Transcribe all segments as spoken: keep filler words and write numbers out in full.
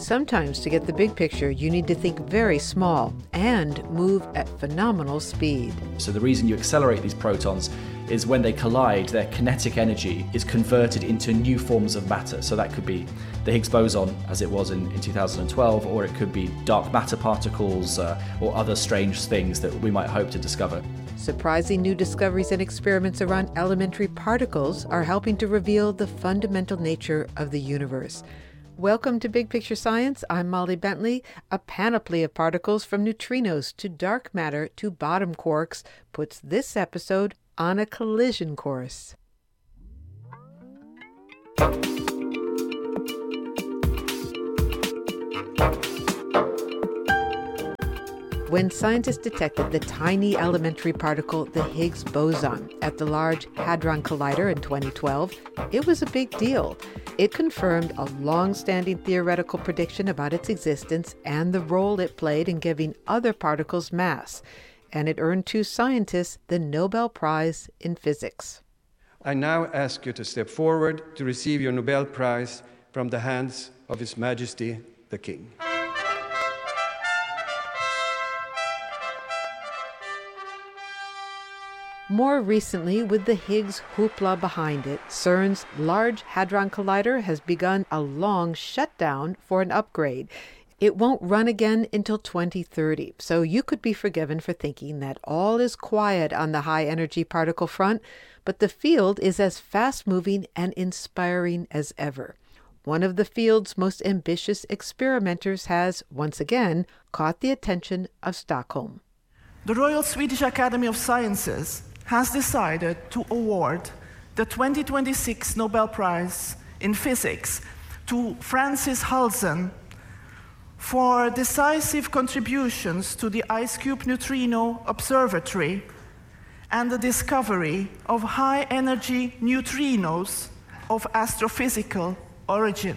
Sometimes to get the big picture, you need to think very small and move at phenomenal speed. So the reason you accelerate these protons is when they collide, their kinetic energy is converted into new forms of matter. So that could be the Higgs boson, as it was in, in two thousand twelve, or it could be dark matter particles uh, or other strange things that we might hope to discover. Surprising new discoveries and experiments around elementary particles are helping to reveal the fundamental nature of the universe. Welcome to Big Picture Science. I'm Molly Bentley. A panoply of particles from neutrinos to dark matter to bottom quarks puts this episode on a collision course. When scientists detected the tiny elementary particle, the Higgs boson, at the Large Hadron Collider in twenty twelve, it was a big deal. It confirmed a long-standing theoretical prediction about its existence and the role it played in giving other particles mass. And it earned two scientists the Nobel Prize in Physics. I now ask you to step forward to receive your Nobel Prize from the hands of His Majesty the King. More recently, with the Higgs hoopla behind it, CERN's Large Hadron Collider has begun a long shutdown for an upgrade. It won't run again until twenty thirty, so you could be forgiven for thinking that all is quiet on the high-energy particle front, but the field is as fast-moving and inspiring as ever. One of the field's most ambitious experimenters has, once again, caught the attention of Stockholm. The Royal Swedish Academy of Sciences has decided to award the twenty twenty-six Nobel Prize in Physics to Francis Halsen for decisive contributions to the IceCube Neutrino Observatory and the discovery of high-energy neutrinos of astrophysical origin.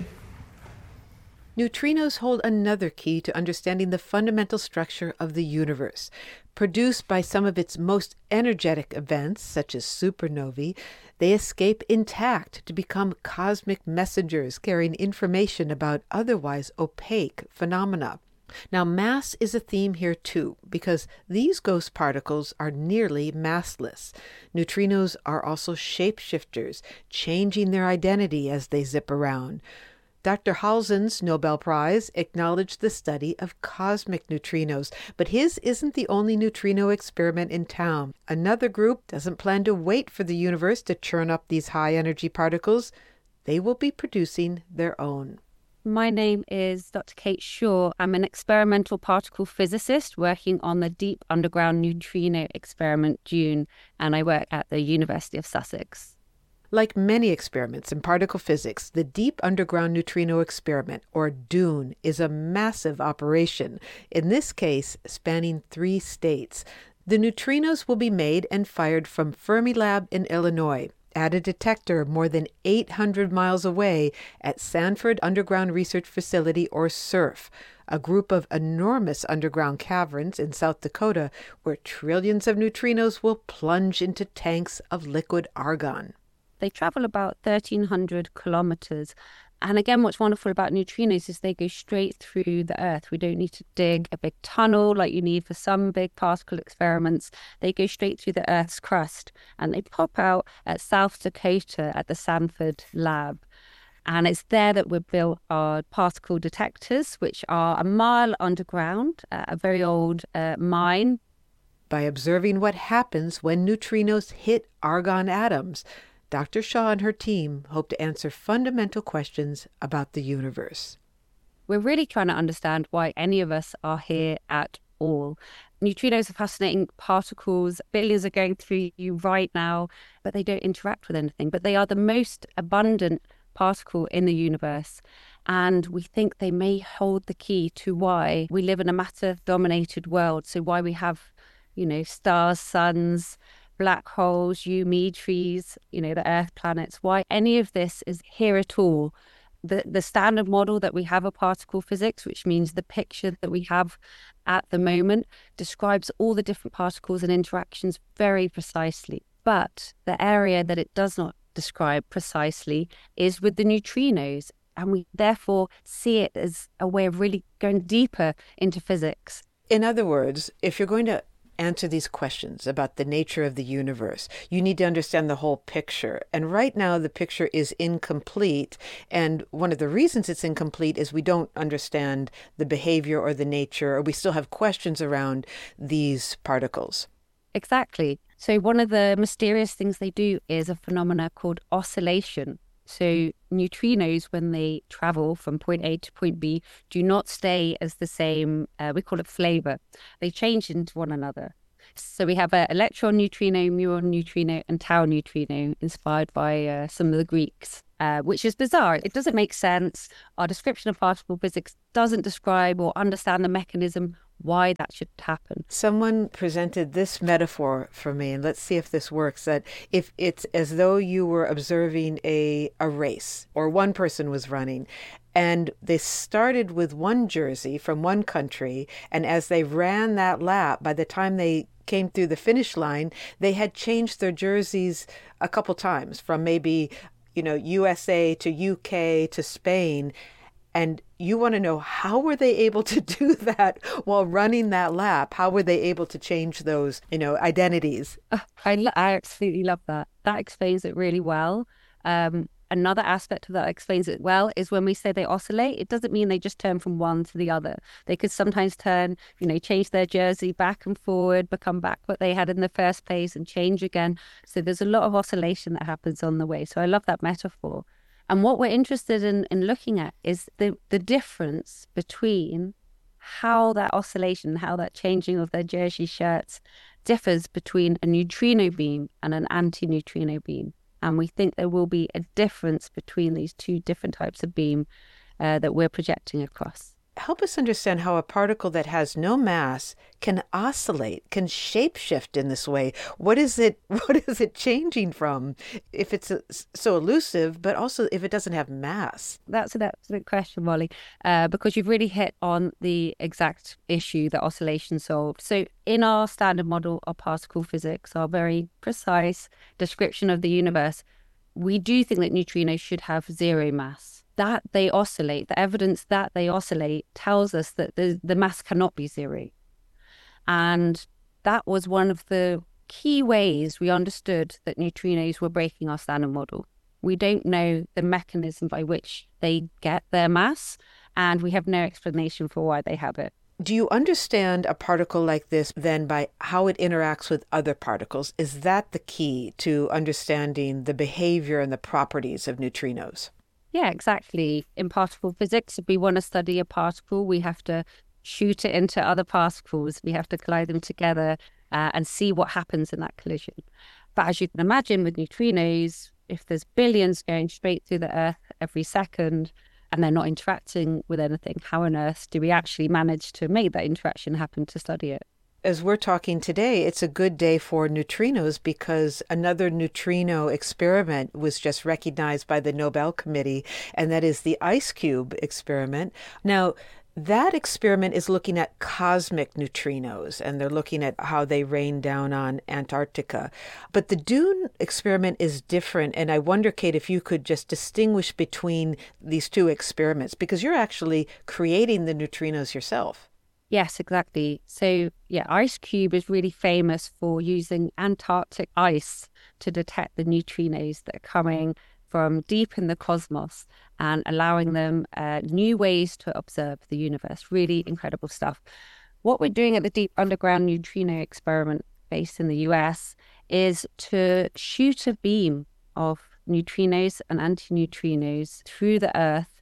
Neutrinos hold another key to understanding the fundamental structure of the universe. Produced by some of its most energetic events, such as supernovae, they escape intact to become cosmic messengers carrying information about otherwise opaque phenomena. Now, mass is a theme here too, because these ghost particles are nearly massless. Neutrinos are also shapeshifters, changing their identity as they zip around. Doctor Halsen's Nobel Prize acknowledged the study of cosmic neutrinos, but his isn't the only neutrino experiment in town. Another group doesn't plan to wait for the universe to churn up these high-energy particles. They will be producing their own. My name is Doctor Kate Shaw. I'm an experimental particle physicist working on the Deep Underground Neutrino Experiment, DUNE, and I work at the University of Sussex. Like many experiments in particle physics, the Deep Underground Neutrino Experiment, or DUNE, is a massive operation, in this case spanning three states. The neutrinos will be made and fired from Fermilab in Illinois, at a detector more than eight hundred miles away at Sanford Underground Research Facility, or SURF, a group of enormous underground caverns in South Dakota where trillions of neutrinos will plunge into tanks of liquid argon. They travel about thirteen hundred kilometers. And again, what's wonderful about neutrinos is they go straight through the Earth. We don't need to dig a big tunnel like you need for some big particle experiments. They go straight through the Earth's crust and they pop out at South Dakota at the Sanford lab. And it's there that we built our particle detectors, which are a mile underground, uh, a very old uh, mine. By observing what happens when neutrinos hit argon atoms, Doctor Shaw and her team hope to answer fundamental questions about the universe. We're really trying to understand why any of us are here at all. Neutrinos are fascinating particles. Billions are going through you right now, but they don't interact with anything. But they are the most abundant particle in the universe. And we think they may hold the key to why we live in a matter-dominated world. So why we have, you know, stars, suns, black holes, you, me, trees, you know, the Earth, planets, why any of this is here at all. The, the standard model that we have of particle physics, which means the picture that we have at the moment, describes all the different particles and interactions very precisely. But the area that it does not describe precisely is with the neutrinos. And we therefore see it as a way of really going deeper into physics. In other words, if you're going to answer these questions about the nature of the universe, you need to understand the whole picture. And right now, the picture is incomplete. And one of the reasons it's incomplete is we don't understand the behavior or the nature, or we still have questions around these particles. Exactly. So one of the mysterious things they do is a phenomena called oscillation. So neutrinos, when they travel from point A to point B, do not stay as the same, uh, we call it flavor. They change into one another. So we have an electron neutrino, muon neutrino, and tau neutrino, inspired by uh, some of the Greeks, uh, which is bizarre. It doesn't make sense. Our description of particle physics doesn't describe or understand the mechanism why that should happen. Someone presented this metaphor for me, and let's see if this works, that if it's as though you were observing a, a race, or one person was running, and they started with one jersey from one country, and as they ran that lap, by the time they came through the finish line, they had changed their jerseys a couple times, from maybe, you know, U S A to U K to Spain. And you want to know, how were they able to do that while running that lap? How were they able to change those, you know, identities? Oh, I, lo- I absolutely love that. That explains it really well. Um, another aspect of that explains it well is when we say they oscillate, it doesn't mean they just turn from one to the other. They could sometimes turn, you know, change their jersey back and forward, become back what they had in the first place and change again. So there's a lot of oscillation that happens on the way. So I love that metaphor. And what we're interested in, in looking at is the, the difference between how that oscillation, how that changing of their jersey shirts differs between a neutrino beam and an anti-neutrino beam. And we think there will be a difference between these two different types of beam uh, that we're projecting across. Help us understand how a particle that has no mass can oscillate, can shapeshift in this way. What is it, what is it changing from if it's a, so elusive, but also if it doesn't have mass? That's an excellent question, Molly, uh, because you've really hit on the exact issue that oscillation solved. So in our standard model of particle physics, our very precise description of the universe, we do think that neutrinos should have zero mass. That they oscillate, the evidence that they oscillate tells us that the, the mass cannot be zero. And that was one of the key ways we understood that neutrinos were breaking our standard model. We don't know the mechanism by which they get their mass, and we have no explanation for why they have it. Do you understand a particle like this then by how it interacts with other particles? Is that the key to understanding the behavior and the properties of neutrinos? Yeah, exactly. In particle physics, if we want to study a particle, we have to shoot it into other particles. We have to collide them together uh, and see what happens in that collision. But as you can imagine with neutrinos, if there's billions going straight through the Earth every second and they're not interacting with anything, how on earth do we actually manage to make that interaction happen to study it? As we're talking today, it's a good day for neutrinos because another neutrino experiment was just recognized by the Nobel Committee, and that is the IceCube experiment. Now, that experiment is looking at cosmic neutrinos, and they're looking at how they rain down on Antarctica. But the Dune experiment is different, and I wonder, Kate, if you could just distinguish between these two experiments, because you're actually creating the neutrinos yourself. Yes, exactly. So, yeah, IceCube is really famous for using Antarctic ice to detect the neutrinos that are coming from deep in the cosmos and allowing them uh, new ways to observe the universe. Really incredible stuff. What we're doing at the Deep Underground Neutrino Experiment based in the U S is to shoot a beam of neutrinos and antineutrinos through the Earth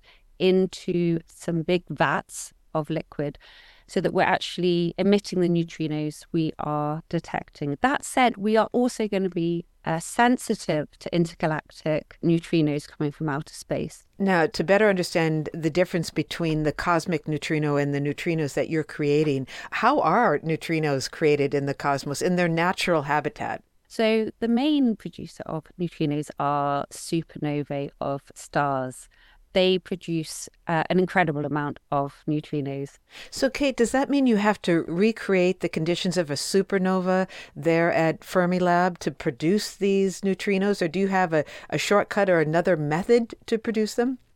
into some big vats of liquid, so that we're actually emitting the neutrinos we are detecting. That said, we are also going to be uh, sensitive to intergalactic neutrinos coming from outer space. Now, to better understand the difference between the cosmic neutrino and the neutrinos that you're creating, how are neutrinos created in the cosmos in their natural habitat? So the main producer of neutrinos are supernovae of stars. They produce uh, an incredible amount of neutrinos. So, Kate, does that mean you have to recreate the conditions of a supernova there at Fermilab to produce these neutrinos, or do you have a, a shortcut or another method to produce them?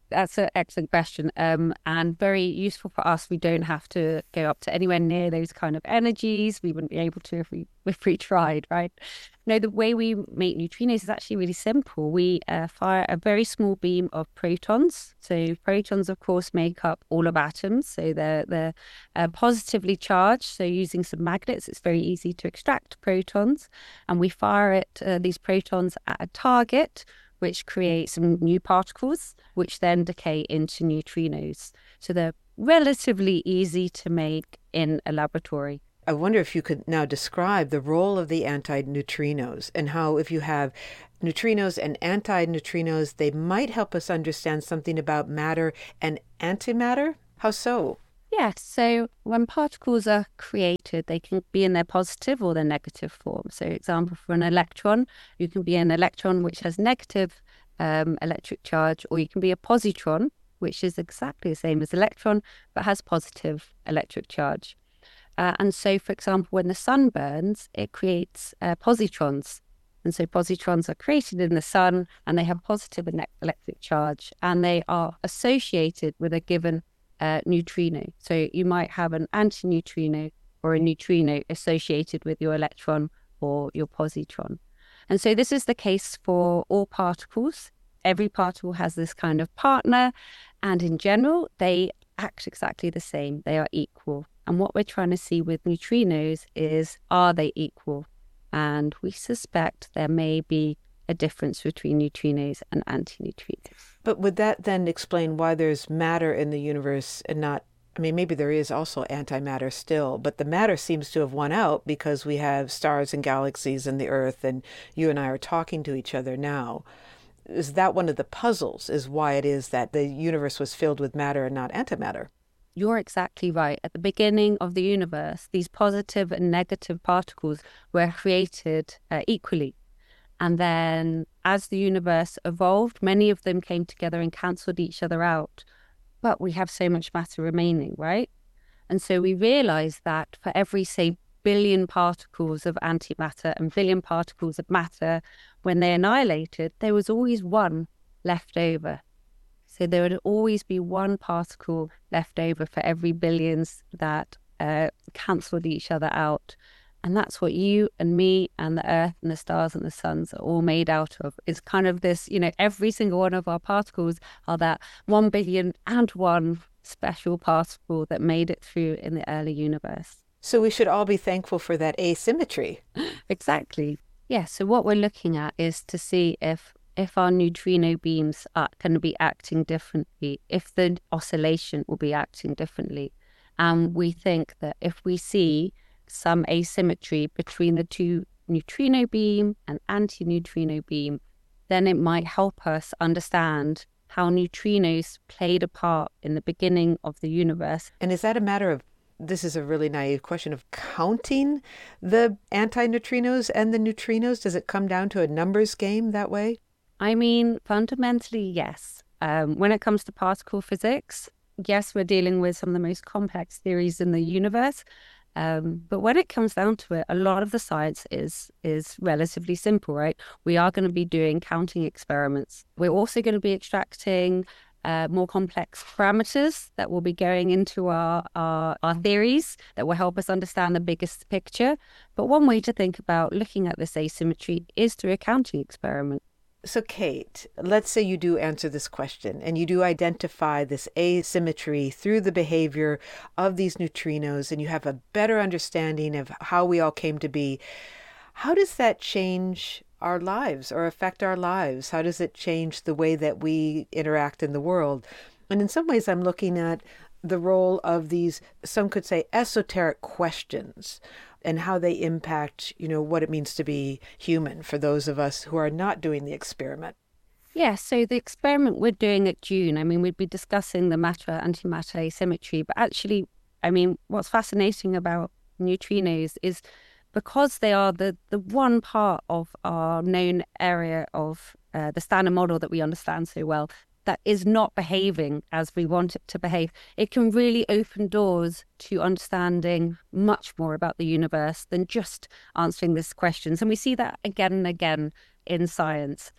That's an excellent question, um, and very useful for us. We don't have to go up to anywhere near those kind of energies. We wouldn't be able to if we if we tried, right? No, the way we make neutrinos is actually really simple. We uh, fire a very small beam of protons. So protons, of course, make up all of atoms. So they're they're uh, positively charged. So using some magnets, it's very easy to extract protons, and we fire it uh, these protons at a target, which creates some new particles, which then decay into neutrinos. So they're relatively easy to make in a laboratory. I wonder if you could now describe the role of the antineutrinos and how, if you have neutrinos and antineutrinos, they might help us understand something about matter and antimatter. How so? Yes, so when particles are created, they can be in their positive or their negative form. So, example, for an electron, you can be an electron which has negative um, electric charge, or you can be a positron, which is exactly the same as electron, but has positive electric charge. Uh, and so, for example, when the sun burns, it creates uh, positrons. And so positrons are created in the sun, and they have positive electric charge, and they are associated with a given Uh, neutrino. So you might have an antineutrino or a neutrino associated with your electron or your positron. And so this is the case for all particles. Every particle has this kind of partner, and in general, they act exactly the same. They are equal. And what we're trying to see with neutrinos is, are they equal? And we suspect there may be a difference between neutrinos and antineutrinos. But would that then explain why there's matter in the universe and not, I mean, maybe there is also antimatter still, but the matter seems to have won out because we have stars and galaxies and the Earth, and you and I are talking to each other now. Is that one of the puzzles, is why it is that the universe was filled with matter and not antimatter? You're exactly right. At the beginning of the universe, these positive and negative particles were created uh, equally. And then as the universe evolved, many of them came together and cancelled each other out. But we have so much matter remaining, right? And so we realized that for every, say, billion particles of antimatter and billion particles of matter, when they annihilated, there was always one left over. So there would always be one particle left over for every billions that uh, cancelled each other out. And that's what you and me and the Earth and the stars and the suns are all made out of. It's kind of this, you know, every single one of our particles are that one billion and one special particle that made it through in the early universe. So we should all be thankful for that asymmetry. Exactly. Yeah, so what we're looking at is to see if if our neutrino beams are going to be acting differently, if the oscillation will be acting differently. And we think that if we see some asymmetry between the two neutrino beam and antineutrino beam, then it might help us understand how neutrinos played a part in the beginning of the universe. And is that a matter of, this is a really naive question, of counting the antineutrinos and the neutrinos? Does it come down to a numbers game that way? I mean, fundamentally, yes. Um, when it comes to particle physics, yes, we're dealing with some of the most complex theories in the universe. Um, but when it comes down to it, a lot of the science is is relatively simple, right? We are going to be doing counting experiments. We're also going to be extracting uh, more complex parameters that will be going into our, our, our theories that will help us understand the biggest picture. But one way to think about looking at this asymmetry is through a counting experiment. So, Kate, let's say you do answer this question and you do identify this asymmetry through the behavior of these neutrinos, and you have a better understanding of how we all came to be. How does that change our lives or affect our lives? How does it change the way that we interact in the world? And in some ways, I'm looking at the role of these, some could say, esoteric questions, and how they impact, you know, what it means to be human for those of us who are not doing the experiment. Yeah, so the experiment we're doing at June, I mean, we'd be discussing the matter-antimatter asymmetry, but actually, I mean, what's fascinating about neutrinos is because they are the, the one part of our known area of uh, the standard model that we understand so well, that is not behaving as we want it to behave, it can really open doors to understanding much more about the universe than just answering these questions. And we see that again and again in science.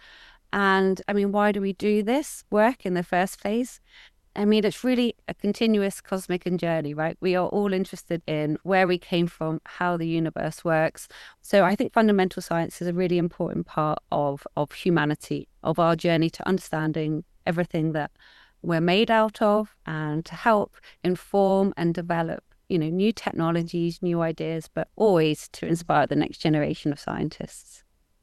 And I mean, why do we do this work in the first place? I mean, it's really a continuous cosmic journey, right? We are all interested in where we came from, how the universe works. So I think fundamental science is a really important part of, of humanity, of our journey to understanding everything that we're made out of, and to help inform and develop, you know, new technologies, new ideas, but always to inspire the next generation of scientists.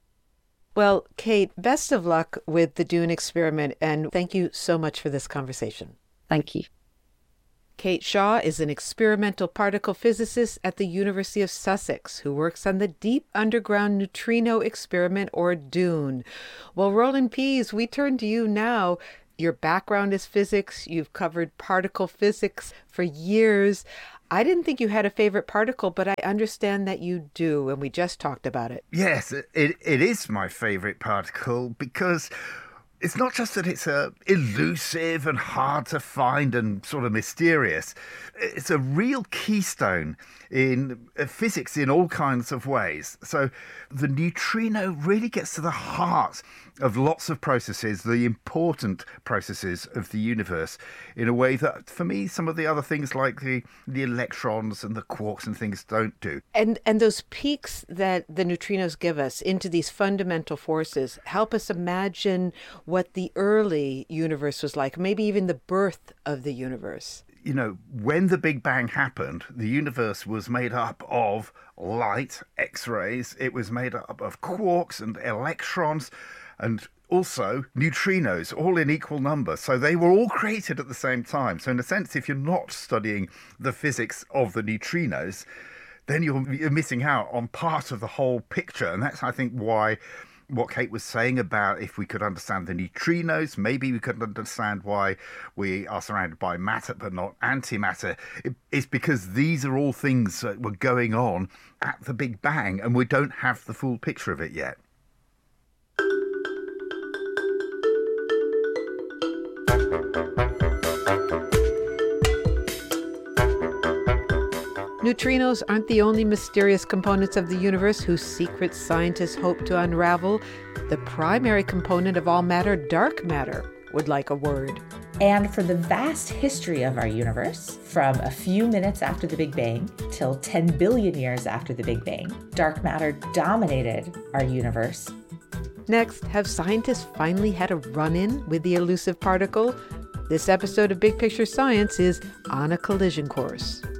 Well, Kate, best of luck with the Dune experiment, and thank you so much for this conversation. Thank you. Kate Shaw is an experimental particle physicist at the University of Sussex who works on the Deep Underground Neutrino Experiment, or DUNE. Well, Roland Pease, we turn to you now. Your background is physics. You've covered particle physics for years. I didn't think you had a favorite particle, but I understand that you do, and we just talked about it. Yes, it, it is my favorite particle because it's not just that it's uh, elusive and hard to find and sort of mysterious. It's a real keystone in physics in all kinds of ways. So the neutrino really gets to the heart of lots of processes, the important processes of the universe, in a way that, for me, some of the other things like the, the electrons and the quarks and things don't do. And and those peaks that the neutrinos give us into these fundamental forces help us imagine what the early universe was like, maybe even the birth of the universe. You know, when the Big Bang happened, the universe was made up of light, X-rays. It was made up of quarks and electrons, and also neutrinos, all in equal numbers. So they were all created at the same time. So in a sense, if you're not studying the physics of the neutrinos, then you're, you're missing out on part of the whole picture. And that's, I think, why what Kate was saying about if we could understand the neutrinos, maybe we could understand why we are surrounded by matter but not antimatter. It, it's because these are all things that were going on at the Big Bang, and we don't have the full picture of it yet. Neutrinos aren't the only mysterious components of the universe whose secrets scientists hope to unravel. The primary component of all matter, dark matter, would like a word. And for the vast history of our universe, from a few minutes after the Big Bang till ten billion years after the Big Bang, dark matter dominated our universe. Next, have scientists finally had a run-in with the elusive particle? This episode of Big Picture Science is on a collision course.